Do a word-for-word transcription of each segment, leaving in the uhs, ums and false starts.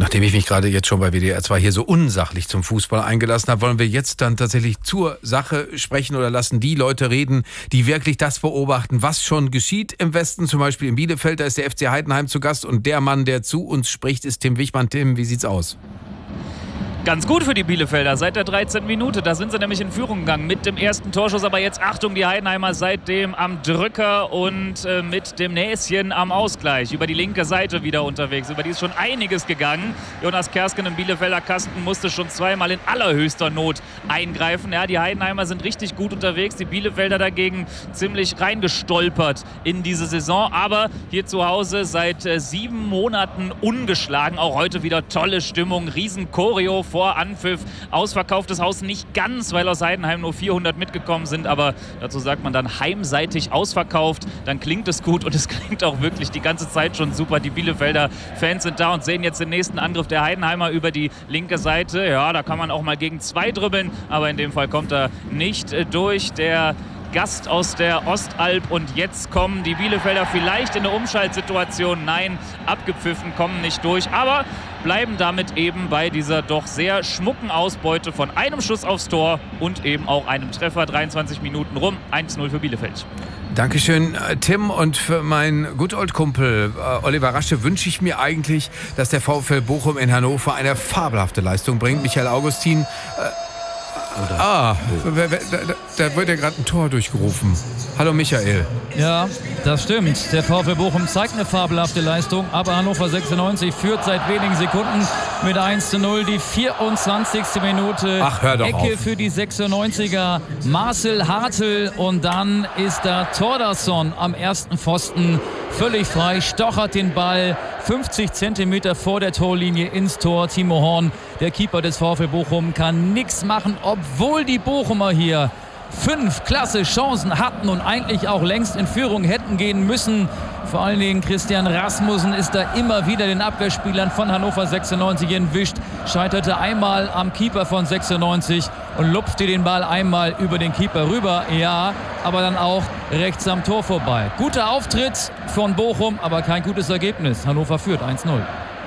Nachdem ich mich gerade jetzt schon bei W D R zwei hier so unsachlich zum Fußball eingelassen habe, wollen wir jetzt dann tatsächlich zur Sache sprechen oder lassen die Leute reden, die wirklich das beobachten, was schon geschieht im Westen. Zum Beispiel in Bielefeld, da ist der F C Heidenheim zu Gast und der Mann, der zu uns spricht, ist Tim Wichmann. Tim, wie sieht's aus? Ganz gut für die Bielefelder seit der dreizehnten Minute. Da sind sie nämlich in Führung gegangen mit dem ersten Torschuss. Aber jetzt Achtung, die Heidenheimer seitdem am Drücker und äh, mit dem Näschen am Ausgleich. Über die linke Seite wieder unterwegs. Über die ist schon einiges gegangen. Jonas Kersken im Bielefelder Kasten musste schon zweimal in allerhöchster Not eingreifen. Ja, die Heidenheimer sind richtig gut unterwegs. Die Bielefelder dagegen ziemlich reingestolpert in diese Saison. Aber hier zu Hause seit äh, sieben Monaten ungeschlagen. Auch heute wieder tolle Stimmung. Riesen Choreo vor Anpfiff. Ausverkauftes Haus nicht ganz, weil aus Heidenheim nur vierhundert mitgekommen sind, aber dazu sagt man dann heimseitig ausverkauft. Dann klingt es gut und es klingt auch wirklich die ganze Zeit schon super. Die Bielefelder Fans sind da und sehen jetzt den nächsten Angriff der Heidenheimer über die linke Seite. Ja, da kann man auch mal gegen zwei dribbeln, aber in dem Fall kommt er nicht durch. Der Gast aus der Ostalb und jetzt kommen die Bielefelder vielleicht in eine Umschaltsituation. Nein, abgepfiffen, kommen nicht durch, aber bleiben damit eben bei dieser doch sehr schmucken Ausbeute von einem Schuss aufs Tor und eben auch einem Treffer. dreiundzwanzig Minuten rum, eins null für Bielefeld. Dankeschön, Tim. Und für meinen Good Old Kumpel äh, Oliver Rasche wünsche ich mir eigentlich, dass der VfL Bochum in Hannover eine fabelhafte Leistung bringt. Michael Augustin... Äh, Oder? Ah, da, da, da wird ja gerade ein Tor durchgerufen. Hallo Michael. Ja, das stimmt. Der VfL Bochum zeigt eine fabelhafte Leistung, aber Hannover sechsundneunzig führt seit wenigen Sekunden mit eins zu null. Die vierundzwanzigste Minute. Ach, hör doch Ecke auf. für die sechsundneunziger. Marcel Hartl und dann ist da Thordarson am ersten Pfosten völlig frei, stochert den Ball fünfzig Zentimeter vor der Torlinie ins Tor. Timo Horn, der Keeper des VfL Bochum, kann nichts machen, obwohl die Bochumer hier fünf klasse Chancen hatten und eigentlich auch längst in Führung hätten gehen müssen. Vor allen Dingen Christian Rasmussen ist da immer wieder den Abwehrspielern von Hannover sechsundneunzig entwischt. Scheiterte einmal am Keeper von sechsundneunzig und lupfte den Ball einmal über den Keeper rüber. Ja, aber dann auch rechts am Tor vorbei. Guter Auftritt von Bochum, aber kein gutes Ergebnis. Hannover führt eins null.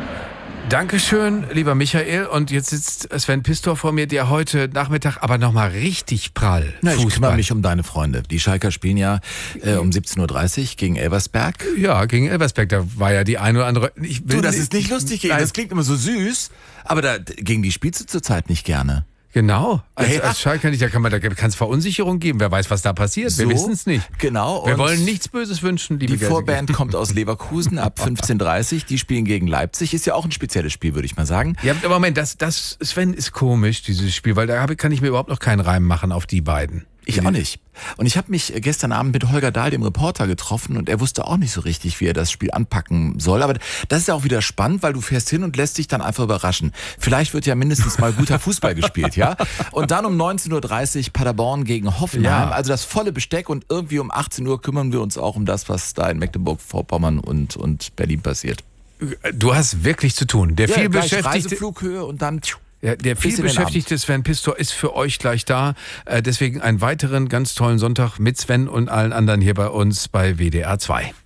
Dankeschön, lieber Michael. Und jetzt sitzt Sven Pistor vor mir, der heute Nachmittag aber nochmal richtig prall Na, Fußball. Ich kümmere mich um deine Freunde. Die Schalker spielen ja äh, um siebzehn Uhr dreißig gegen Elversberg. Ja, gegen Elversberg, da war ja die eine oder andere... Ich will Du, das ist nicht lustig gegen, das klingt immer so süß, aber da, gegen die spielst du zurzeit nicht gerne. Genau. Als, Ja. als Schalker nicht, da kann man, da kann es Verunsicherung geben. Wer weiß, was da passiert. So, Wir wissen es nicht. Genau. Wir und wollen nichts Böses wünschen, liebe Die Vorband kommt aus Leverkusen ab fünfzehn Uhr dreißig. Die spielen gegen Leipzig. Ist ja auch ein spezielles Spiel, würde ich mal sagen. Ja, aber Moment, das, das, Sven, ist komisch, dieses Spiel, weil da habe, kann ich mir überhaupt noch keinen Reim machen auf die beiden. Ich auch nicht. Und ich habe mich gestern Abend mit Holger Dahl, dem Reporter, getroffen und er wusste auch nicht so richtig, wie er das Spiel anpacken soll. Aber das ist ja auch wieder spannend, weil du fährst hin und lässt dich dann einfach überraschen. Vielleicht wird ja mindestens mal guter Fußball gespielt, ja? Und dann um neunzehn Uhr dreißig Paderborn gegen Hoffenheim. Ja. Also das volle Besteck und irgendwie um achtzehn Uhr kümmern wir uns auch um das, was da in Mecklenburg-Vorpommern und, und Berlin passiert. Du hast wirklich zu tun. Der Ja, viel gleich beschäftigte... ReiseFlughöhe und dann... Ja, der Bis in den vielbeschäftigte Sven Pistor ist für euch gleich da. Äh, deswegen einen weiteren ganz tollen Sonntag mit Sven und allen anderen hier bei uns bei W D R zwei.